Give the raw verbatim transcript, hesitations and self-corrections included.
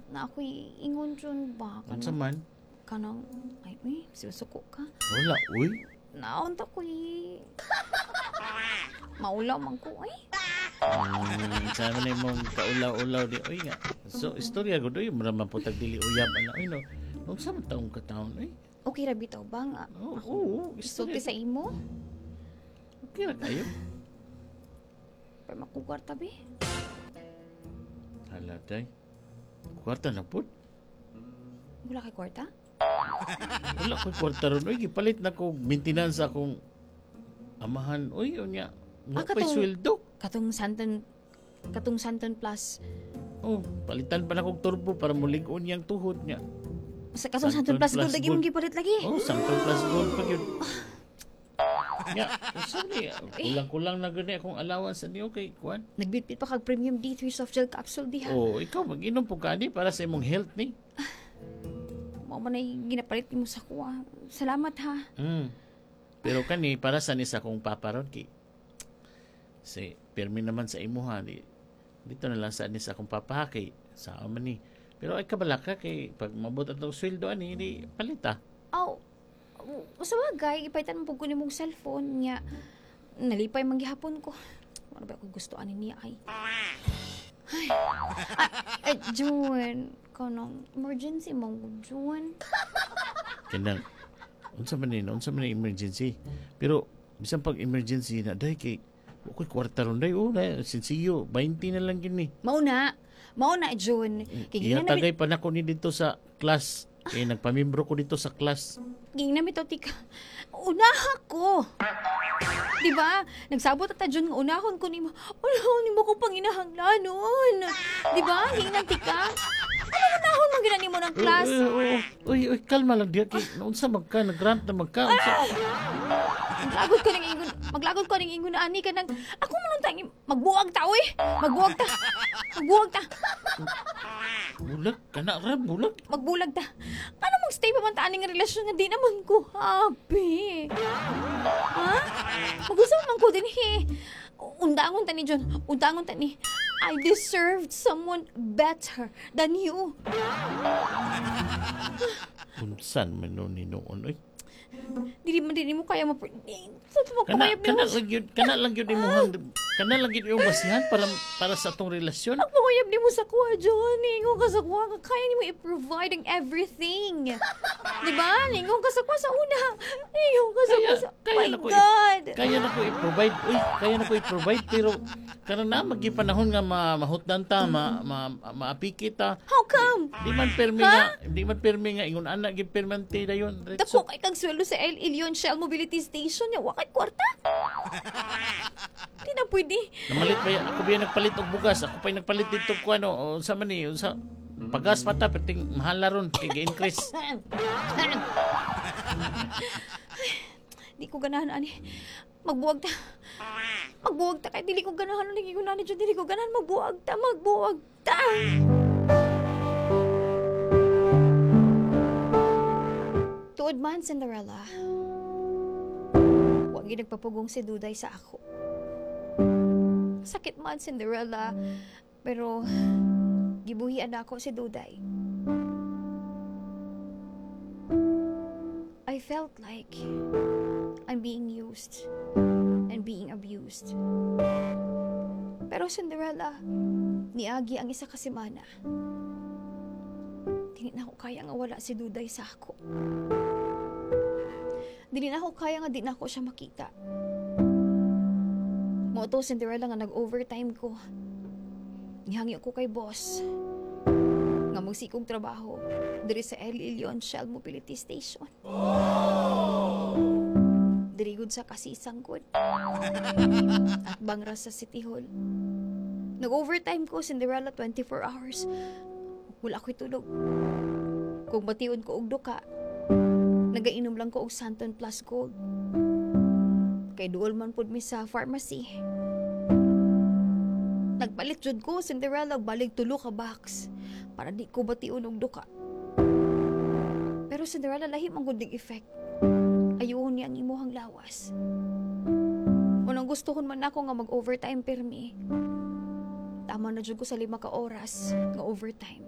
na ako'y ingon dyan ba? Unsa Kanang, man? kanang, ay, uy, sinusuko ka. Wala, uy. Naon ta ko'y, maulaw man ko, ay. Hmm, sabi na mong kaulaw-ulaw di. Uy nga. So, istorya ko doy. Maramang po tagdili uyab. Ano, uy no. Nung sa taong kataon, uy. Okay ra bitaw ba nga? Oo, Ako, oo. isulti Istorya. sa imo? Okay na kayo. Para makugar tabi. Hala, day. Kwarta na po. Wala kay kwarta? Wala ko kwarta ron. Uy, gipalit na ko maintenance akong amahan. Uy, yun nga. Ah, Nga pa'y katong- sweldo. Katong Santon, katong Santon Plus. Oh, palitan pa na kong turbo para mulig-on yung tuhod niya. Sa katong Santon Santon Plus Plus gold lagi Gold. mong gipalit lagi. Oh, sample plus gold pa yun. Nga, sorry. Kulang-kulang na gani akong allowance niyo kay Kwan. Nagbitbit pa kag premium D three soft gel capsule diha. Oh, ikaw mag-inom po ka ni para sa imong health ni. Mao man ay ginapalit nimo sa kuha. Salamat ha. Mm. Pero kani para sa ni sa kong paparon ki. Si permi naman sa imuha di. Dito na lang sa ni sa akong papa kay sa man ni. Pero ay kabala ka kay pag mabot atong sweldo ani di palita. Aw. Sa bagay, ipaitan mo pag kunin mong cellphone niya. Nalipay man gihapon ko. Ano ba ako gusto ani niya ay. Ay, ay, June. Kanang emergency mong June. Kanang unsa man ni unsa man ni emergency. Pero bisan pag emergency na day kay ko kwarta ron day oh na sinsiyo twenty na lang gini. Mauna. Mauna, June. Iya tagay pa nako ni dito sa class. Kay nagpamimbro ko dito sa class. Ging na mito, tika. Unaha ko. Di ba? Nagsabot ata dyan nga unahon ko ni mo. Unahon ni mo ko panginahanglanon. Di ba? Ging na, tika. Ano unahon mo ginani mo ng class? Uy, uy, uy, uy, kalma lang diya. Kay naunsa magka, nagrant na magka. Unsa? Maglagod ko ng ingon. Maglagod ko ng ingon na ani ka ng... Ako mo nung tangi. Magbuwag ta, uy. Magbuwag ta. Magbuwag ta. Bulag, kana ra, bulag. Magbulag ta. Paano magstay pa man ta aning relasyon nga di naman ko happy? Ha? Magusto man ko din he. Undangon ta ni John. Undangon ta ni. I deserved someone better than you. Unsan man nun ni noon, uy. Dili man din mo kaya mapr... Sa Kana, pagpapayap kana ni mo. lang yun, kana lang yun imuhang, kana lang yun yung basihan para, para sa atong relasyon. Pagpapayap ni mo sa kuha, John. Ingon ka sa kuha. Kaya ni mo i-provide ang everything. Diba? Ingon ka sa kuha sa una. Ingon ka sa Kaya, kuha sa... kaya My na ko, i- God! kaya na ko i-provide, uy, kaya na ko i-provide, pero kana na magipanahon nga ma, mahutdan ta, ma, ma, maapiki ta. How come? Di man permi nga, di man permi nga, ingon anak, gipermente na yun. Dako kay kang sweldo sa El Ilion Shell Mobility Station niya. Wakay kwarta. Di na pwede. Namalit ba yan? Ako ba yan nagpalit og bugas? Ako pa yung nagpalit dito ko ano, o sa man ni, o sa pagas pa ta, perting mahal na ron, kaya increase. Di ko ganahan, ani. Magbuwag ta. Magbuwag ta. Kaya dili ko ganahan. Lagi ko nani dyan. Dili ko ganahan. Magbuwag ta. Magbuwag ta. Tuod man, Cinderella. Huwag yung nagpapugong si Duday sa ako. Sakit man, Cinderella. Pero, gibuhian ako si Duday. I felt like I'm being used and being abused. Pero Cinderella, niagi ang isa ka semana. Dili na ako kaya nga wala si Duday sa ako. Dili na ako kaya nga di na ako siya makita. Mo to Cinderella nga nag-overtime ko. Nihangi ako kay boss. Nga magsikong trabaho diri sa El Ilion Shell Mobility Station. Diri gud sa kasisang gud. At bangra sa City Hall. Nag-overtime ko Cinderella twenty-four hours. Wala ako'y tulog. Kung batiun ko og duka, nagainom lang ko og Santon Plus Gold. Kay duol man pud mi sa pharmacy. Nagpalit jud ko Cinderella balik tulo ka box para di ko batiun og duka. Pero Cinderella lahi man gud ning effect. Ayuhon niya ang imuhang lawas. Unang gustuhon man ako nga mag-overtime permi. Tama na jud ko sa lima ka oras nga overtime.